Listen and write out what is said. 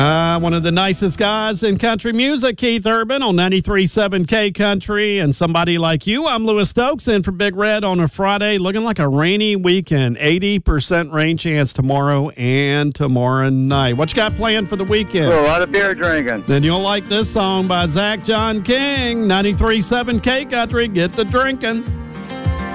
One of the nicest guys in country music, Keith Urban on 93.7 K Country, and Somebody Like You. I'm Lewis Stokes in for Big Red on a Friday. Looking like a rainy weekend. 80% rain chance tomorrow and tomorrow night. What you got planned for the weekend? A lot of beer drinking. Then you'll like this song by Zach John King. 93.7 K Country. Get the drinking.